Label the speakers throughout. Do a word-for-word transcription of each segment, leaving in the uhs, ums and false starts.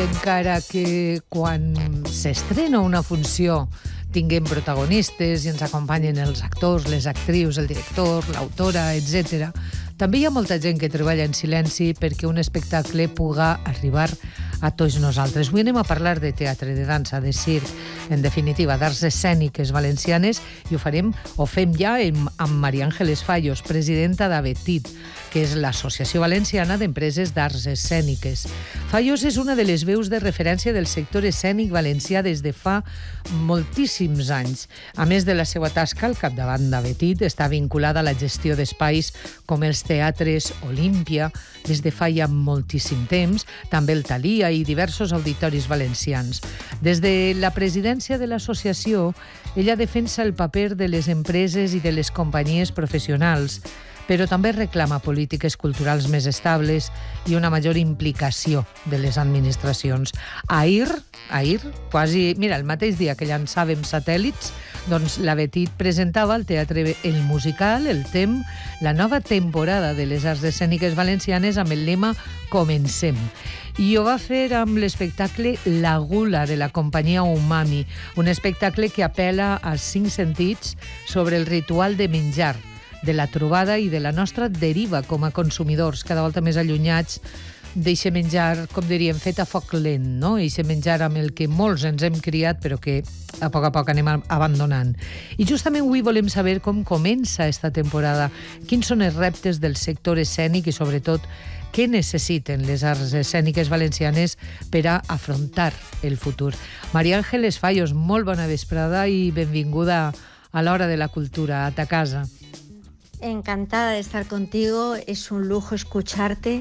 Speaker 1: encara que quan s'estrena una funció tinguem protagonistes i ens acompanyen els actors, les actrius, el director, l'autora, etcètera, també hi ha molta gent que treballa en silenci perquè un espectacle puga arribar a tots nosaltres. Avui anem a parlar de teatre, de dansa, de circ, en definitiva, d'arts escèniques valencianes, i ho farem, ho fem ja amb María Ángeles Fallos, presidenta d'Avetit, que és l'Associació Valenciana d'Empreses d'Arts Escèniques. Fallos és una de les veus de referència del sector escènic valencià des de fa moltíssims anys. A més de la seva tasca al capdavant d'Avetit, està vinculada a la gestió d'espais com els teatres Olímpia, des de fa ja moltíssim temps, també el Thalia i diversos auditoris valencians. Des de la presidència de l'associació, ella defensa el paper de les empreses i de les companyies professionals, però també reclama polítiques culturals més estables i una major implicació de les administracions. Ahir, ahir, quasi, mira, el mateix dia que llançàvem satèl·lits, doncs l'Avetit presentava al Teatre El Musical, el T E M, la nova temporada de les arts escèniques valencianes amb el lema Comencem. I ho va fer amb l'espectacle La Gula, de la companyia Umami, un espectacle que apel·la als cinc sentits sobre el ritual de menjar, de la trobada i de la nostra deriva com a consumidors, cada volta més allunyats d'eixe menjar, com diríem, fet a foc lent, no? Eixe menjar amb el que molts ens hem criat, però que a poc a poc anem abandonant. I justament avui volem saber com comença esta temporada, quins són els reptes del sector escènic i, sobretot, què necessiten les arts escèniques valencianes per a afrontar el futur. María Ángeles Fallos, molt bona vesprada i benvinguda a l'Hora de la Cultura, a ta casa.
Speaker 2: Encantada de estar contigo, es un lujo escucharte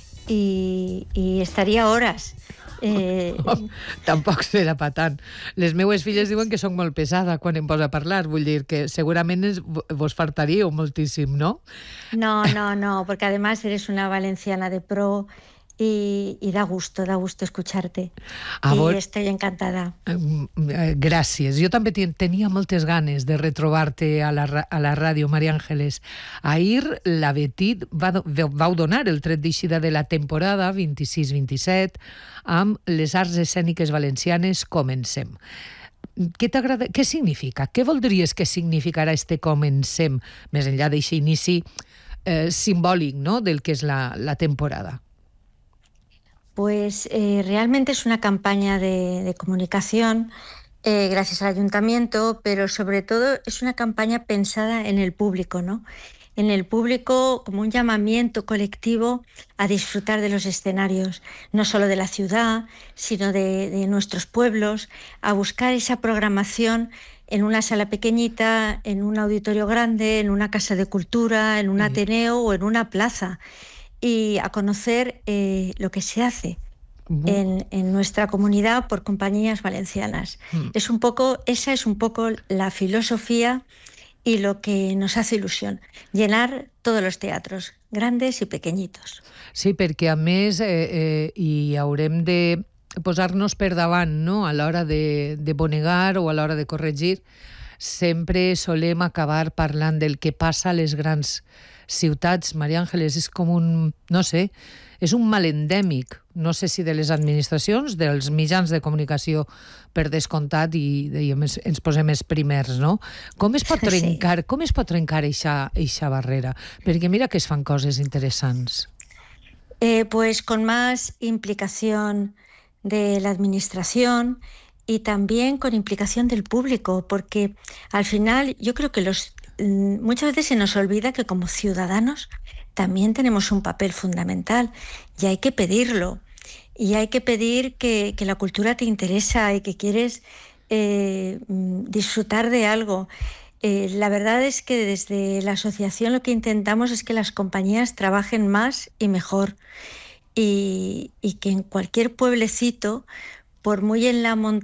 Speaker 2: y, y estaría horas. Eh...
Speaker 1: Oh, tampoc serà pa tant. Les meues filles diuen que soc molt pesada quan em poso a parlar, vull dir que segurament es, vos fartaríeu moltíssim, ¿no?
Speaker 2: No, no, no, porque además eres una valenciana de pro y, y da gusto, da gusto escucharte. A y vos... estoy encantada.
Speaker 1: Gràcies. Jo també tenia moltes ganes de retrobar-te a la, a la ràdio, María Ángeles. Ahir l'Avetit va, vau donar el tret d'eixida de la temporada vint-i-sis vint-i-set amb les arts escèniques valencianes Comencem. Què t'agrada? Què significa? Què voldries que significarà este Comencem, més enllà d'eixe inici eh, simbòlic, no?, del que és la, la temporada?
Speaker 2: Pues eh, realmente es una campaña de, de comunicación eh, gracias al ayuntamiento, pero sobre todo es una campaña pensada en el público, ¿no? En el público como un llamamiento colectivo a disfrutar de los escenarios, no solo de la ciudad, sino de, de nuestros pueblos, a buscar esa programación en una sala pequeñita, en un auditorio grande, en una casa de cultura, en un ateneo o en una plaza, y a conocer eh, lo que se hace uh-huh. en, en nuestra comunidad por compañías valencianas. Uh-huh. Es un poco, esa es un poco la filosofía y lo que nos hace ilusión, llenar todos los teatros, grandes y pequeñitos.
Speaker 1: Sí, perquè a més eh, eh, hi haurem de posar-nos per davant, no?, a l'hora de, de bonegar o a l'hora de corregir. Sempre solem acabar parlant del que passa a les grans ciutats. María Ángeles, és com un, no sé, és un mal endèmic, no sé si de les administracions, dels mitjans de comunicació per descomptat, i dèiem, ens posem els primers, no? Com es pot trencar, sí. com es pot trencar eixa, eixa barrera? Perquè mira que es fan coses interessants.
Speaker 2: Eh, pues con más implicación de la administración y también con implicación del público, porque al final yo creo que los muchas veces se nos olvida que como ciudadanos también tenemos un papel fundamental y hay que pedirlo. Y hay que pedir que, que la cultura te interesa y que quieres eh, disfrutar de algo. Eh, la verdad es que desde la asociación lo que intentamos es que las compañías trabajen más y mejor. Y, y que en cualquier pueblecito, por muy en la montaña,